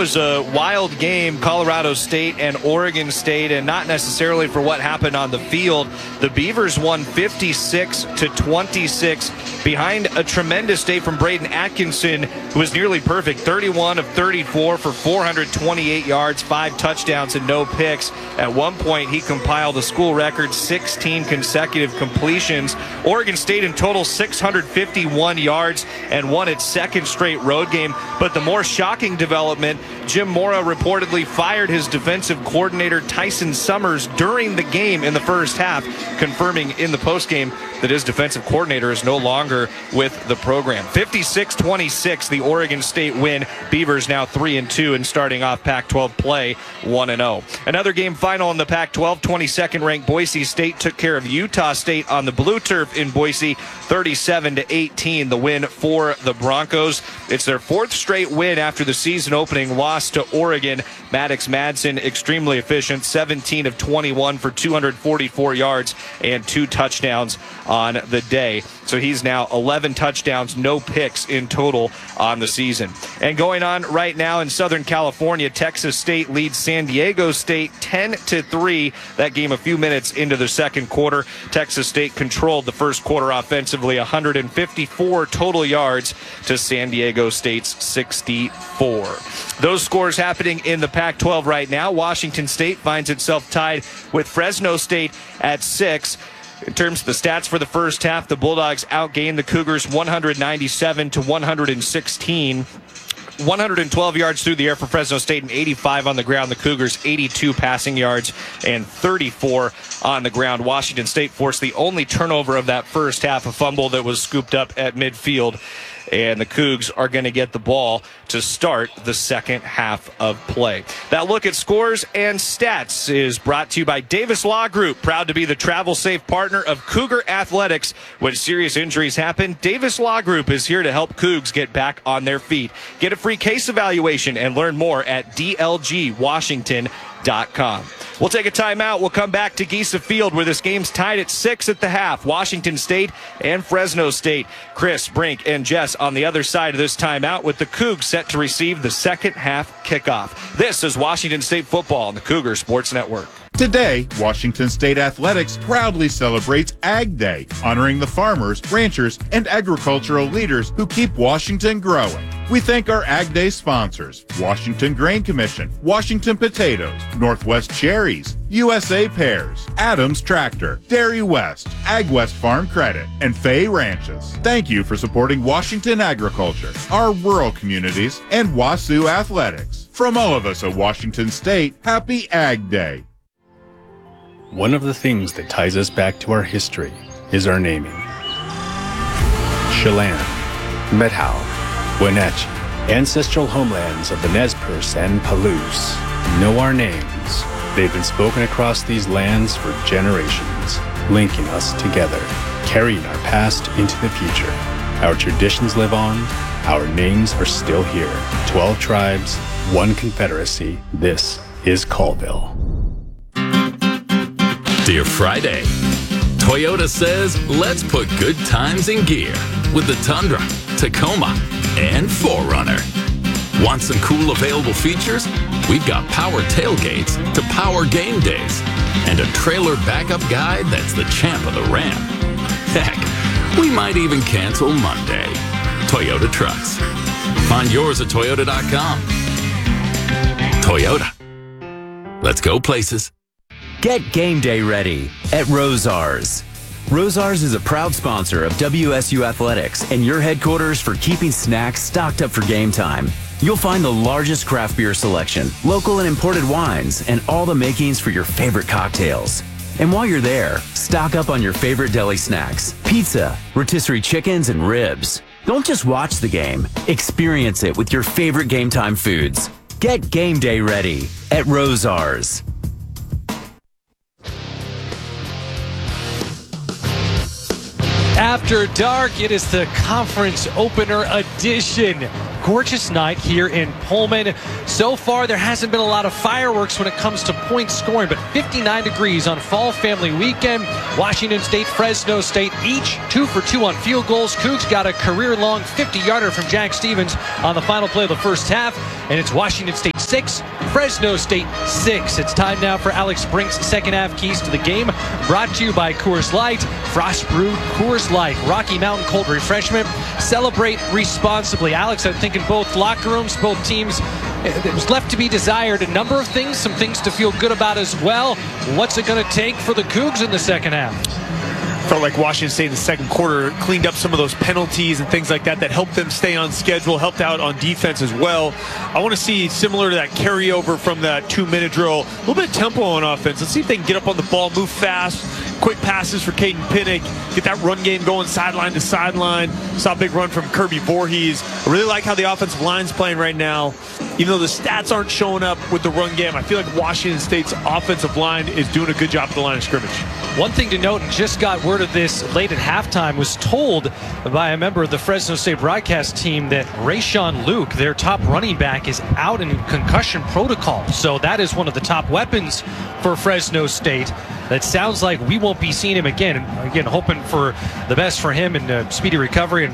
was a wild game, Colorado State and Oregon State, and not necessarily for what happened on the field. The Beavers won 56-26 behind a tremendous day from Braden Atkinson, who was nearly perfect, 31 of 34 for 428 yards, 5 touchdowns, and no picks. At one point, he compiled a school record 16 consecutive completions. Oregon State in total 651 yards and won its second straight road game. But the more shocking development, Jim Mora reportedly fired his defensive coordinator Tyson Summers during the game in the first half, confirming in the postgame that his defensive coordinator is no longer with the program. 56-26, the Oregon State win. Beavers now 3-2 and starting off Pac-12 play 1-0. Another game final in the Pac-12, 22nd ranked Boise State took care of Utah State on the blue turf in Boise, 37-18, the win for the Broncos. It's their 4th straight win after the season opening loss to Oregon. Maddox Madsen extremely efficient, 17 of 21 for 244 yards and 2 touchdowns on the day. So he's now 11 touchdowns, no picks in total on the season. And going on right now in Southern California, Texas State leads San Diego State 10-3. That game a few minutes into the second quarter. Texas State controlled the first quarter offensively, 154 total yards to San Diego State's 64. Those scores happening in the Pac-12 right now. Washington State finds itself tied with Fresno State at 6. In terms of the stats for the first half, the Bulldogs outgained the Cougars 197-116. 112 yards through the air for Fresno State and 85 on the ground. The Cougars 82 passing yards and 34 on the ground. Washington State forced the only turnover of that first half, a fumble that was scooped up at midfield. And the Cougs are going to get the ball to start the second half of play. That look at scores and stats is brought to you by Davis Law Group, proud to be the travel-safe partner of Cougar Athletics. When serious injuries happen, Davis Law Group is here to help Cougs get back on their feet. Get a free case evaluation and learn more at dlgwashington.com. We'll take a timeout. We'll come back to Giesa Field, where this game's tied at 6 at the half. Washington State and Fresno State. Chris, Brink, and Jess on the other side of this timeout, with the Cougs set to receive the second half kickoff. This is Washington State football on the Cougar Sports Network. Today, Washington State Athletics proudly celebrates Ag Day, honoring the farmers, ranchers, and agricultural leaders who keep Washington growing. We thank our Ag Day sponsors: Washington Grain Commission, Washington Potatoes, Northwest Cherries, USA Pears, Adams Tractor, Dairy West, Ag West Farm Credit, and Fay Ranches. Thank you for supporting Washington agriculture, our rural communities, and WASU athletics. From all of us at Washington State, happy Ag Day. One of the things that ties us back to our history is our naming. Chelan, Methow, Wenatchee, ancestral homelands of the Nez Perce and Palouse, know our names. They've been spoken across these lands for generations, linking us together, carrying our past into the future. Our traditions live on, our names are still here. 12 tribes, 1 confederacy. This is Colville. Dear Friday, Toyota says let's put good times in gear with the Tundra, Tacoma, and 4Runner. Want some cool available features? We've got power tailgates to power game days and a trailer backup guide that's the champ of the Ram. Heck, we might even cancel Monday. Toyota Trucks. Find yours at Toyota.com. Toyota. Let's go places. Get game day ready at Rosars. Rosars is a proud sponsor of WSU Athletics and your headquarters for keeping snacks stocked up for game time. You'll find the largest craft beer selection, local and imported wines, and all the makings for your favorite cocktails. And while you're there, stock up on your favorite deli snacks, pizza, rotisserie chickens, and ribs. Don't just watch the game, experience it with your favorite game time foods. Get game day ready at Rosars. After dark, it is the conference opener edition. Gorgeous night here in Pullman. So far, there hasn't been a lot of fireworks when it comes to point scoring, but 59 degrees on Fall Family Weekend. Washington State, Fresno State, each 2 for 2 on field goals. Cougs got a career-long 50-yarder from Jack Stevens on the final play of the first half, and it's Washington State 6, Fresno State 6. It's time now for Alex Brink's second half keys to the game. Brought to you by Coors Light, Frost Brewed Coors Light, Rocky Mountain Cold Refreshment. Celebrate responsibly. Alex, I'm thinking both locker rooms, both teams, it was left to be desired. A number of things, some things to feel good about as well. What's it going to take for the Cougs in the second half? Felt like Washington State in the second quarter cleaned up some of those penalties and things like that helped them stay on schedule, helped out on defense as well. I want to see similar to that carryover from that 2-minute drill, a little bit of tempo on offense. Let's see if they can get up on the ball, move fast, quick passes for Caden Pinnock, get that run game going sideline to sideline. Saw a big run from Kirby Voorhees. I really like how the offensive line's playing right now. Even though the stats aren't showing up with the run game, I feel like Washington State's offensive line is doing a good job at the line of scrimmage. One thing to note, and just got word of this late at halftime, was told by a member of the Fresno State broadcast team that Rayshawn Luke, their top running back, is out in concussion protocol. So that is one of the top weapons for Fresno State. That sounds like we won't be seeing him again. And again, hoping for the best for him and speedy recovery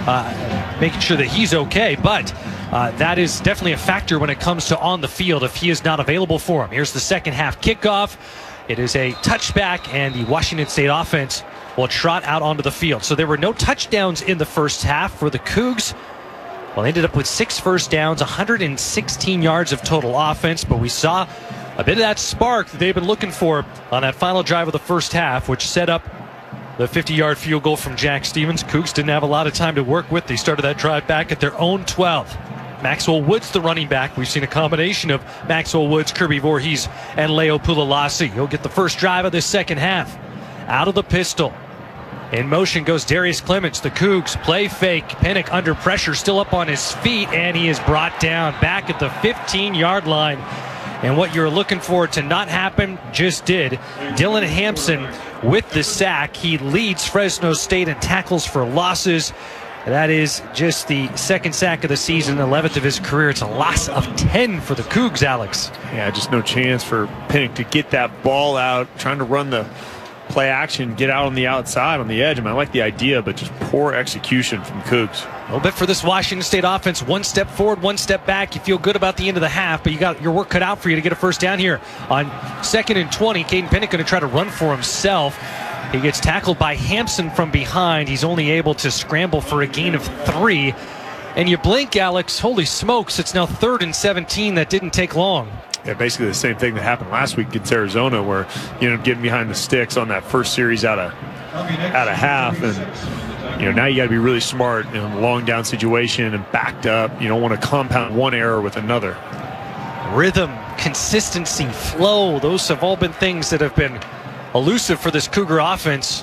and making sure that he's okay. But that is definitely a factor when it comes to on the field if he is not available for him. Here's the second half kickoff. It is a touchback, and the Washington State offense will trot out onto the field. So there were no touchdowns in the first half for the Cougs. Well, they ended up with 6 first downs, 116 yards of total offense, but we saw a bit of that spark that they've been looking for on that final drive of the first half, which set up the 50-yard field goal from Jack Stevens. Cougs didn't have a lot of time to work with. They started that drive back at their own 12. Maxwell Woods, the running back. We've seen a combination of Maxwell Woods, Kirby Voorhees, and Leo Pulalasi. He'll get the first drive of this second half. Out of the pistol. In motion goes Darius Clements. The Cougs play fake. Pinnock under pressure, still up on his feet, and he is brought down back at the 15-yard line. And what you're looking for to not happen just did. Dylan Hampson with the sack. He leads Fresno State in tackles for losses. That is just the second sack of the season, 11th of his career. It's a loss of 10 for the Cougs, Alex. Yeah, just no chance for Pinnock to get that ball out, trying to run the play action, get out on the outside, on the edge. I mean, I like the idea, but just poor execution from Cougs. A little bit for this Washington State offense. One step forward, one step back. You feel good about the end of the half, but you got your work cut out for you to get a first down here. On 2nd and 20, Caden Pinnock going to try to run for himself. He gets tackled by Hampson from behind. He's only able to scramble for a gain of 3. And you blink, Alex, holy smokes, it's now 3rd and 17. That didn't take long. Yeah, basically the same thing that happened last week against Arizona, where you end up getting behind the sticks on that first series out of half. And now you got to be really smart in a long down situation and backed up. You don't want to compound one error with another. Rhythm, consistency, flow, those have all been things that have been elusive for this Cougar offense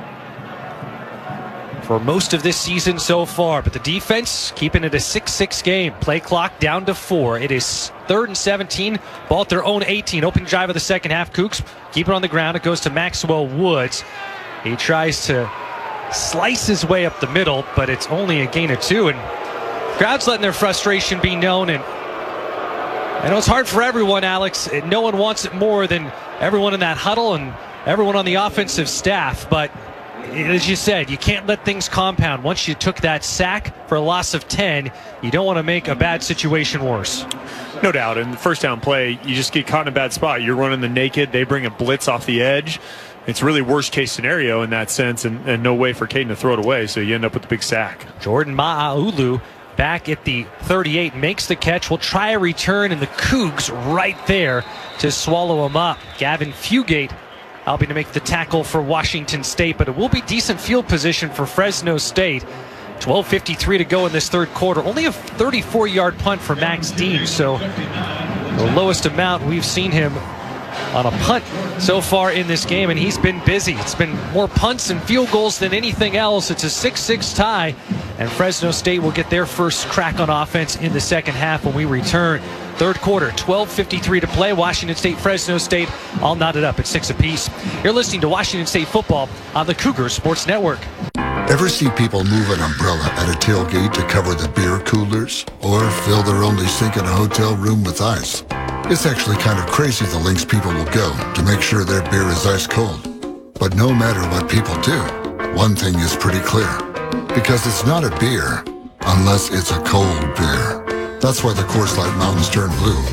for most of this season so far. But the defense keeping it a 6-6 game. Play clock down to 4. It is 3rd and 17. Ball at their own 18. Opening drive of the second half. Cougs keep it on the ground. It goes to Maxwell Woods. He tries to slice his way up the middle, but it's only a gain of 2. And crowd's letting their frustration be known. And I know it's hard for everyone, Alex. No one wants it more than everyone in that huddle and everyone on the offensive staff. But as you said, you can't let things compound. Once you took that sack for a loss of 10, you don't want to make a bad situation worse. No doubt. In the first down play, you just get caught in a bad spot. You're running the naked. They bring a blitz off the edge. It's really worst case scenario in that sense, and no way for Caden to throw it away. So you end up with a big sack. Jordan Ma'aulu back at the 38 makes the catch. Will try a return, and the Cougs right there to swallow him up. Gavin Fugate helping to make the tackle for Washington State, but it will be decent field position for Fresno State. 12:53 to go in this third quarter. Only a 34-yard punt for Max Dean, so the lowest amount we've seen him on a punt so far in this game, and he's been busy. It's been more punts and field goals than anything else. It's a 6-6 tie, and Fresno State will get their first crack on offense in the second half when we return. Third quarter, 12:53 to play. Washington State, Fresno State, all knotted up at 6 apiece. You're listening to Washington State football on the Cougar Sports Network. Ever see people move an umbrella at a tailgate to cover the beer coolers? Or fill their only sink in a hotel room with ice? It's actually kind of crazy the lengths people will go to make sure their beer is ice cold. But no matter what people do, one thing is pretty clear. Because it's not a beer unless it's a cold beer. That's why the Coors Light Mountains turn blue